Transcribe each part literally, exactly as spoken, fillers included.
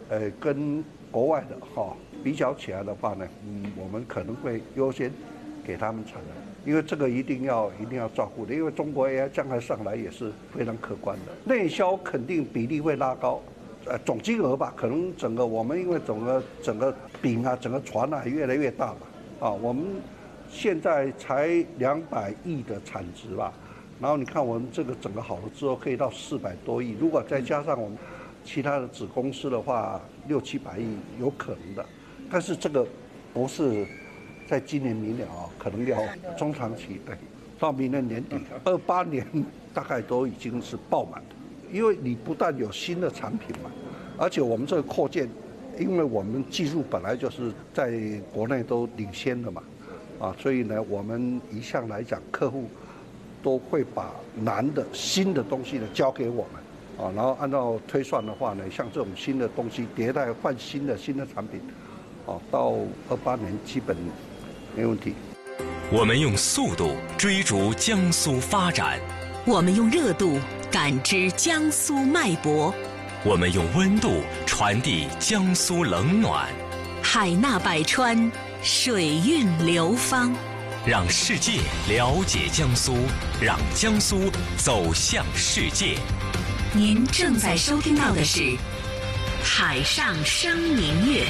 呃，跟国外的哈、哦、比较起来的话呢，嗯，我们可能会优先给他们产能，因为这个一定要一定要照顾的，因为中国 A I 将来上来也是非常可观的，内销肯定比例会拉高，呃，总金额吧，可能整个我们因为整个整个饼啊，整个船啊越来越大嘛，啊，我们现在才两百亿的产值吧。然后你看我们这个整个好了之后，可以到四百多亿。如果再加上我们其他的子公司的话，六七百亿有可能的。但是这个不是在今年明年啊，可能要中长期，对，到明年年底，二八年大概都已经是爆满的。因为你不但有新的产品嘛，而且我们这个扩建，因为我们技术本来就是在国内都领先的嘛，啊，所以呢，我们一向来讲客户。都会把难的新的东西呢交给我们啊，然后按照推算的话呢，像这种新的东西迭代换新的新的产品，啊，到二八年基本没问题。 我们用速度追逐江苏发展， 我们用热度感知江苏脉搏， 我们用温度传递江苏冷暖。 海纳百川，水韵流芳。 让世界了解江苏，让江苏走向世界。 您正在收听到的是《海上生明月》。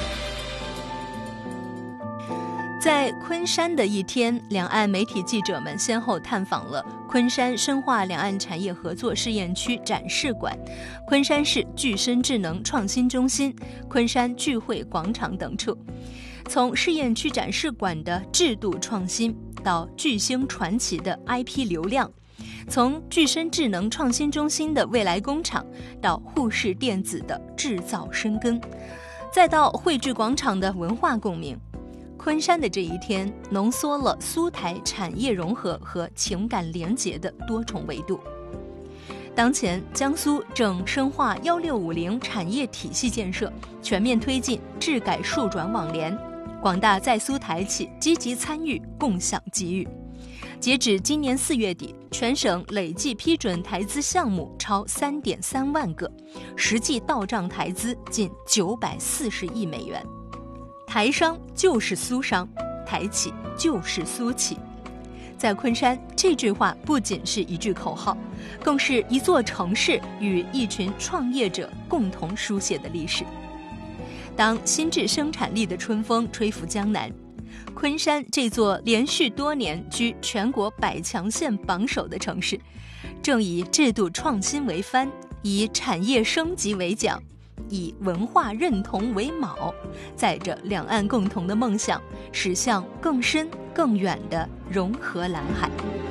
在昆山的一天，两岸媒体记者们先后探访了昆山深化两岸产业合作试验区展示馆、昆山市具身智能创新中心、昆山聚会广场等处。从试验区展示馆的制度创新到巨星传奇的 I P 流量，从具身智能创新中心的未来工厂到沪市电子的制造深耕，再到汇聚广场的文化共鸣，昆山的这一天浓缩了苏台产业融合和情感联结的多重维度。当前，江苏正深化一六五零产业体系建设，全面推进智改数转网联。广大在苏台企积极参与，共享机遇。截止今年四月底，全省累计批准台资项目超三点三万个，实际到账台资近九百四十亿美元。台商就是苏商，台企就是苏企。在昆山，这句话不仅是一句口号，更是一座城市与一群创业者共同书写的历史。当新质生产力的春风吹拂江南，昆山这座连续多年居全国百强县榜首的城市，正以制度创新为帆，以产业升级为桨，以文化认同为锚，载着两岸共同的梦想，驶向更深更远的融合蓝海。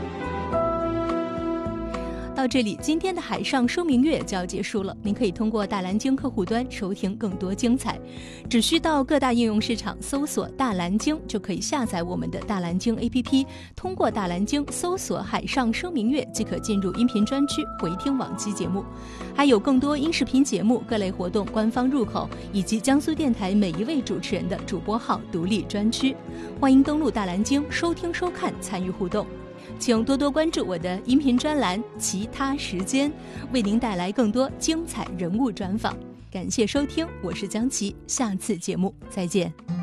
到这里，今天的海上生明月就要结束了。您可以通过大蓝鲸客户端收听更多精彩，只需到各大应用市场搜索大蓝鲸，就可以下载我们的大蓝鲸 A P P， 通过大蓝鲸搜索海上生明月即可进入音频专区回听往期节目，还有更多音视频节目、各类活动官方入口，以及江苏电台每一位主持人的主播号独立专区。欢迎登录大蓝鲸收听收看，参与互动。请多多关注我的音频专栏其他时间，为您带来更多精彩人物专访。感谢收听，我是江琪，下次节目再见。